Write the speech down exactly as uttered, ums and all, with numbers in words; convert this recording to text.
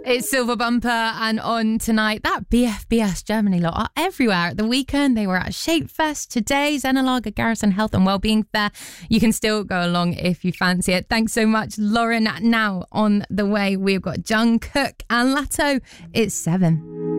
It's Silver Bumper and On tonight. That B F B S Germany lot are everywhere. At the weekend, they were at Shapefest. Today, Zenelager Garrison Health and Wellbeing Fair. You can still go along if you fancy it. Thanks so much, Lauren. Now on the way, we've got Jungkook and Latto. It's seven.